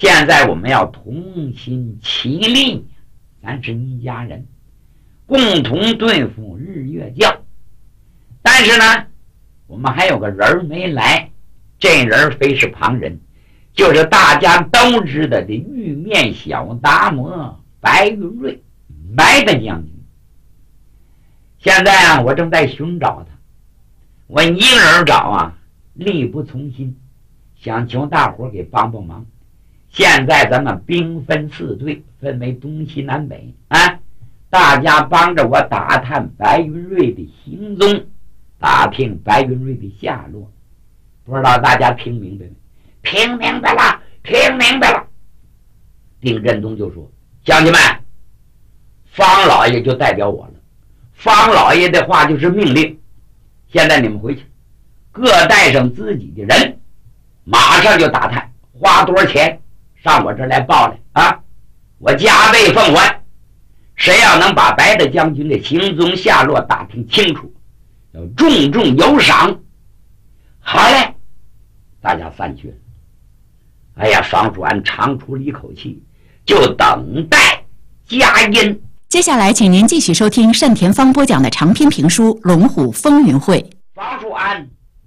现在我们要同心齐力，咱是一家人，共同对付日月教。但是呢，我们还有个人没来，这人非是旁人，就是大家都知道的玉面小达摩白云瑞，白的将军。现在啊，我正在寻找他，我一个人找啊，力不从心，想求大伙给帮帮忙。现在咱们兵分4队，分为东西南北啊，大家帮着我打探白云瑞的行踪，打听白云瑞的下落。不知道大家听明白没？听明白了，听明白了。丁振东就说：乡亲们，方老爷就代表我了，方老爷的话就是命令，现在你们回去各带上自己的人，马上就打探，花多少钱上我这儿来报来啊！我加倍奉还。谁要能把白的将军的行踪下落打听清楚，要重重有赏。好嘞，大家散去了。哎呀，房主安长出了一口气，就等待佳音。 接下来请您继续收听单田芳播讲的长篇评书《龙虎风云会》。 房主安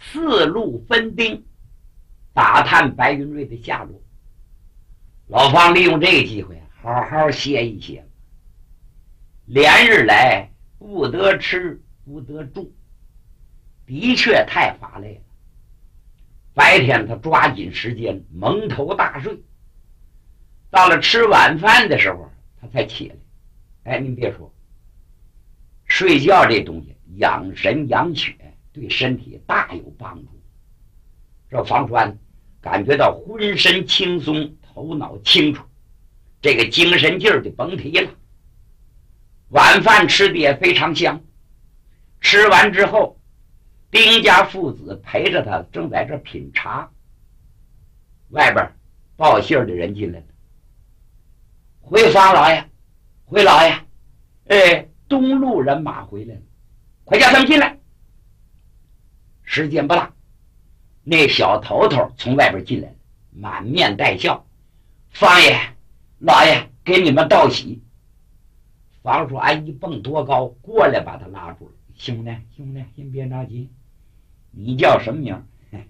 4路分兵，打探白云瑞的下落。老方利用这个机会好好歇一歇，连日来不得吃不得住，的确太乏累了。白天他抓紧时间蒙头大睡，到了吃晚饭的时候他才起来。哎，您别说，睡觉这东西养神养血，对身体大有帮助。这房川感觉到浑身轻松，头脑清楚，这个精神劲儿就甭提了。晚饭吃的也非常香，吃完之后丁家父子陪着他正在这品茶，外边报信的人进来了。回方老爷，回老爷，东路人马回来了，快叫他们进来。时间不大，那小头头从外边进来了，满面带笑。方爷，老爷给你们道喜。房主安一蹦多高过来把他拉住了。兄弟，先别着急，你叫什么名？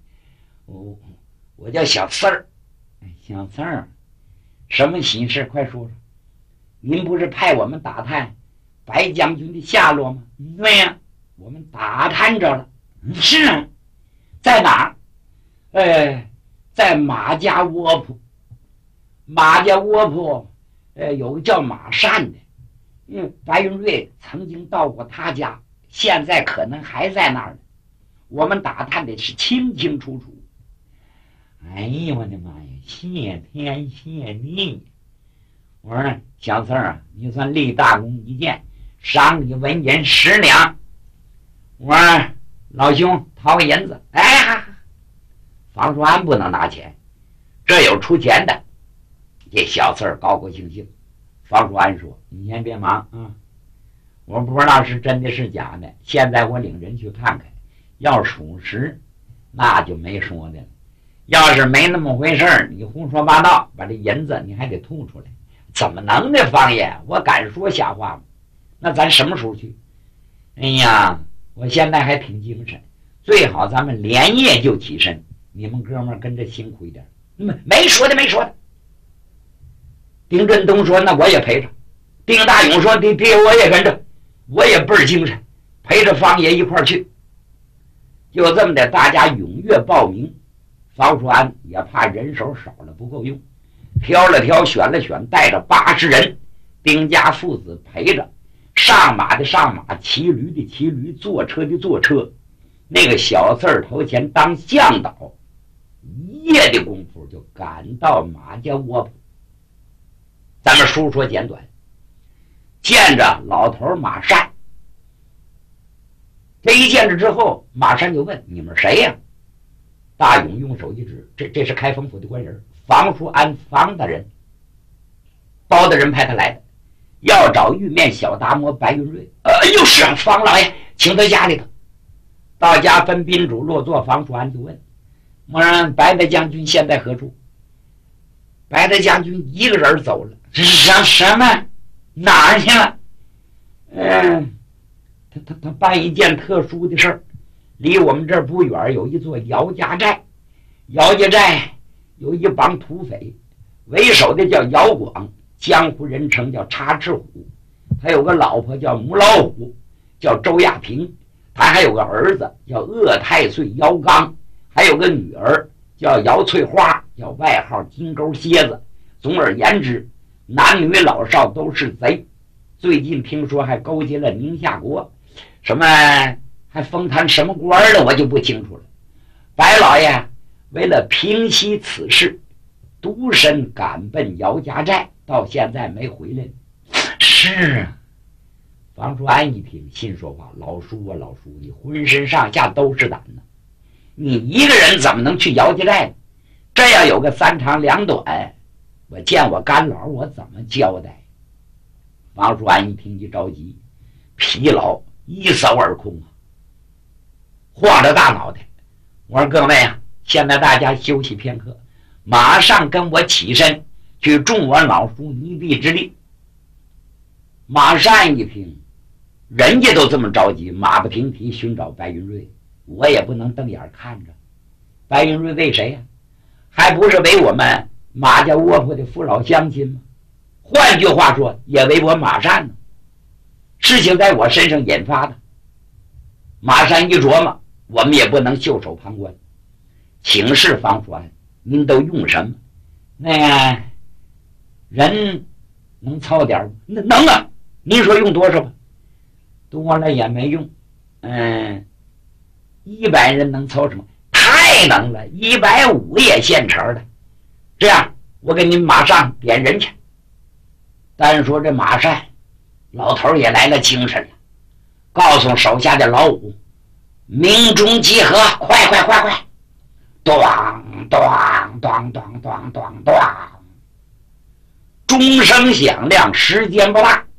我叫小四儿。小四儿，什么喜事？快说说。您不是派我们打探白将军的下落吗？对呀，我们打探着了。是啊，在哪儿？在马家窝铺。马家窝铺，有个叫马善的，白云瑞曾经到过他家，现在可能还在那儿呢。我们打探的是清清楚楚。哎呀，我的妈呀！谢天谢地！我说小四儿啊，你算立大功一件，赏你文银10两。我说老兄掏个银子。哎呀，房主安不能拿钱，这有出钱的。这小四儿高高兴兴。房主安说：“你先别忙啊，我不知道是真的是假的，现在我领人去看看，要属实，那就没说的了。要是没那么回事，你胡说八道，把这银子你还得吐出来，怎么能呢？方爷，我敢说瞎话吗？那咱什么时候去？哎呀，我现在还挺精神，最好咱们连夜就起身，你们哥们跟着辛苦一点。没说的。丁振东说：“那我也陪着。”丁大勇说：“爹，我也跟着，我也倍儿精神，陪着方爷一块儿去。”就这么的，大家踊跃报名。房主安也怕人手少了不够用，挑了挑，选了选，带着80人，丁家父子陪着，上马的上马，骑驴的骑驴，坐车的坐车。那个小四儿头前当向导，一夜的功夫就赶到马家窝铺。咱们书说简短，见着老头马善。这一见着之后，马善就问：“你们谁呀？”大勇用手一指：“这是开封府的官人，房叔安房大人，包大人派他来的，要找玉面小达摩白云瑞。”又是房老爷，请到家里头。到家分宾主落座，房叔安就问：“我让白的将军现在何处？” 白大将军一个人走了。这是什么？哪儿去了？他办一件特殊的事儿，离我们这儿不远有一座姚家寨，姚家寨有一帮土匪，为首的叫姚广，江湖人称叫插翅虎，他有个老婆叫母老虎，叫周亚平，他还有个儿子叫鄂太岁姚刚，还有个女儿叫姚翠花，叫外号金钩蝎子。总而言之，男女老少都是贼。最近听说还勾结了宁夏国，什么还封他什么官了，我就不清楚了。白老爷为了平息此事，独身赶奔姚家寨，到现在没回来。是啊，房叔安一听，心说话：老叔啊，老叔，你浑身上下都是胆呢，你一个人怎么能去姚家寨呢？这要有个三长两短，我见我干老我怎么交代？房叔安一听一着急，疲劳一扫而空啊，晃着大脑袋。我说各位啊，现在大家休息片刻，马上跟我起身去助我老叔一臂之力。马善一听，人家都这么着急，马不停蹄寻找白云瑞，我也不能瞪眼看着。白云瑞为谁呀？还不是为我们马家窝夫的父老乡亲吗？换句话说，也为我马善呢。事情在我身上引发的，马善一琢磨，我们也不能袖手旁观。请示房叔安，您都用什么？那个人能凑点吗？能啊，您说用多少吧？多了也没用。100人能凑什么？太能了，150也现成的。这样，我给您马上点人去。单说这马善，老头也来了精神了，告诉手下的老五，鸣钟集合，快！咚咚咚咚咚咚咚，钟声响亮，时间不大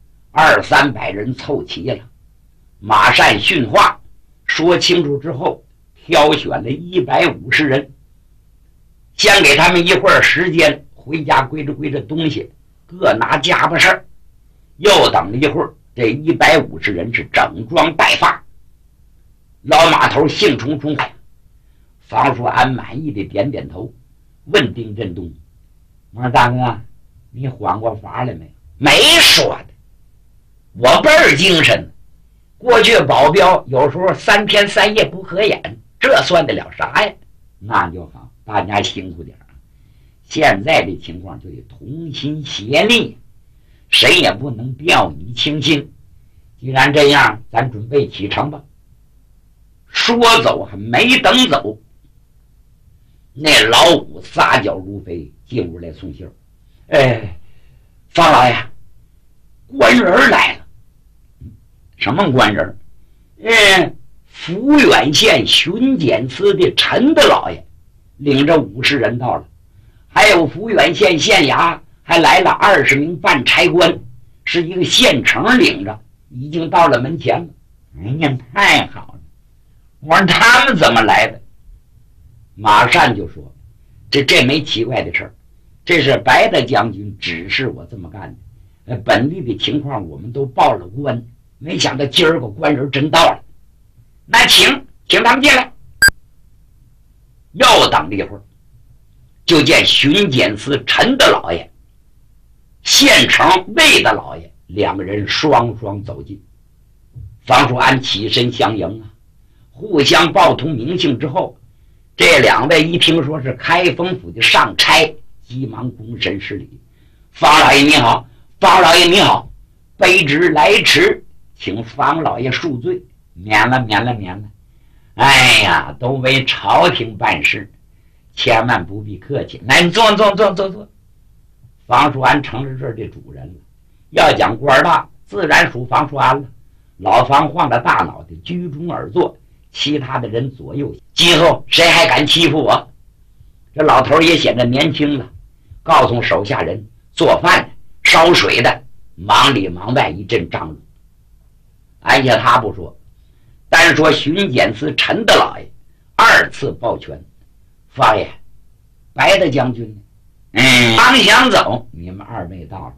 ，200-300人凑齐了。马善训话说清楚之后，挑选了150人，先给他们一会儿时间回家归着东西，各拿家伙事儿。又等了一会儿，这150人是整装待发。老马头兴冲冲，房叔安满意的点点头，问丁振东：“我说大哥，你缓过法来没有？”“没说的，我倍儿精神。过去保镖有时候3天3夜不合眼，这算得了啥呀？”“那就好，大家辛苦点。现在的情况就得同心协力，谁也不能掉以轻心。既然这样，咱准备启程吧。”说走还没等走，那老五撒脚如飞进屋来送信儿。“方老爷，官人来了。”“什么官人？”“抚远县巡检司的陈大老爷领着50人到了，还有抚远县县衙还来了20名办差官，是一个县城领着，已经到了门前了。”“哎呀，太好了！”我说他们怎么来的？马善就说：“这没奇怪的事儿，这是白大将军指示我这么干的。本地的情况我们都报了官，没想到今儿个官人真到了。那请他们进来。”又等了一会儿，就见巡检司陈大老爷、县城魏大老爷2个人双双走进。房叔安起身相迎啊，互相报通名姓之后，这2位一听说是开封府的上差，急忙躬身施礼：“方老爷你好，方老爷你好，卑职来迟，请方老爷恕罪，免了。哎呀，都为朝廷办事，千万不必客气。来，你坐。房叔安成了这儿的主人了，要讲官大，自然属房叔安了。老房晃着大脑袋，居中而坐，其他的人左右，今后谁还敢欺负我？”这老头也显得年轻了，告诉手下人做饭的、烧水的，忙里忙外一阵张罗。按下他不说，单说巡检司陈大老爷2次抱拳：“方爷，白大将军刚想走，你们二位到了，